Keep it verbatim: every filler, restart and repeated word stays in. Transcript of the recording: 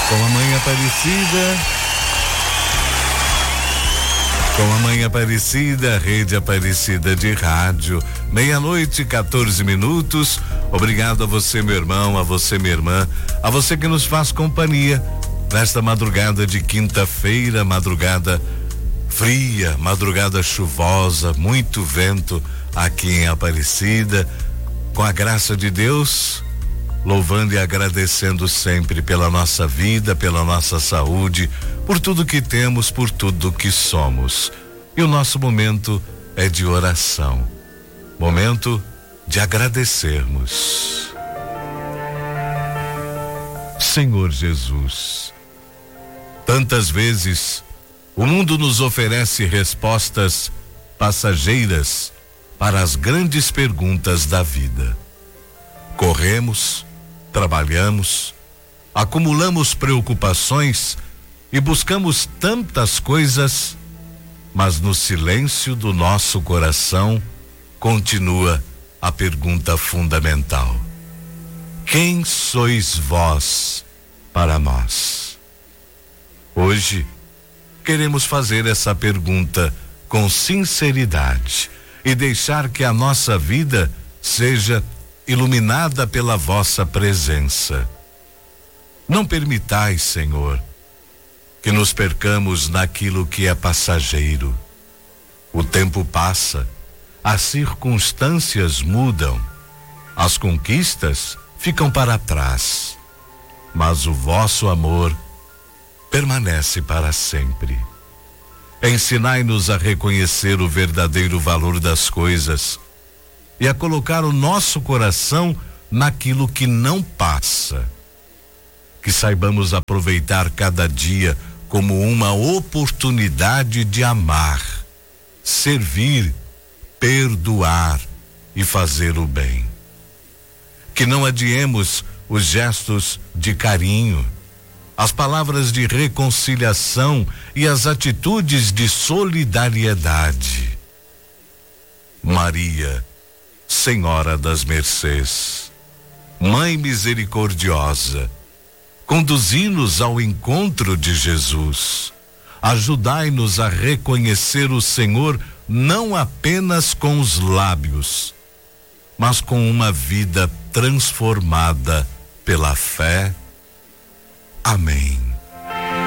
Com a Mãe Aparecida, com a Mãe Aparecida, Rede Aparecida de Rádio, meia-noite, quatorze minutos. Obrigado a você, meu irmão, a você, minha irmã, a você que nos faz companhia nesta madrugada de quinta-feira, madrugada fria, madrugada chuvosa, muito vento aqui em Aparecida. Com a graça de Deus, louvando e agradecendo sempre pela nossa vida, pela nossa saúde, por tudo que temos, por tudo que somos. E o nosso momento é de oração, momento de agradecermos. Senhor Jesus, tantas vezes o mundo nos oferece respostas passageiras para as grandes perguntas da vida. Corremos, trabalhamos, acumulamos preocupações e buscamos tantas coisas, mas no silêncio do nosso coração continua a pergunta fundamental: quem sois vós para nós? Hoje queremos fazer essa pergunta com sinceridade e deixar que a nossa vida seja iluminada pela vossa presença. Não permitais, Senhor, que nos percamos naquilo que é passageiro. O tempo passa, as circunstâncias mudam, as conquistas ficam para trás, mas o vosso amor permanece para sempre. Ensinai-nos a reconhecer o verdadeiro valor das coisas e a colocar o nosso coração naquilo que não passa. Que saibamos aproveitar cada dia como uma oportunidade de amar, servir, perdoar e fazer o bem. Que não adiemos os gestos de carinho, as palavras de reconciliação e as atitudes de solidariedade. Maria, Senhora das Mercês, Mãe misericordiosa, conduzi-nos ao encontro de Jesus. Ajudai-nos a reconhecer o Senhor não apenas com os lábios, mas com uma vida transformada pela fé. Amém.